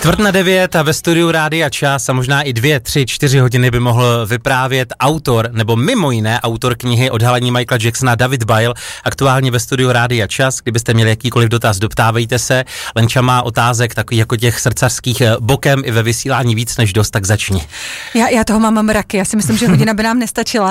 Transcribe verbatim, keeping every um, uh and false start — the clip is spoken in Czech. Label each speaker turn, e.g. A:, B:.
A: Čtvrt na devět a ve studiu Rádia Čas a možná i dvě, tři, čtyři hodiny by mohl vyprávět autor, nebo mimo jiné autor knihy Odhalení Michaela Jacksona David Bile, aktuálně ve studiu Rádia Čas. Kdybyste měli jakýkoliv dotaz, doptávejte se. Lenča má otázek takových jako těch srdcařských bokem i ve vysílání víc než dost, tak začni.
B: Já, já toho mám mraky, já si myslím, že hodina by nám nestačila.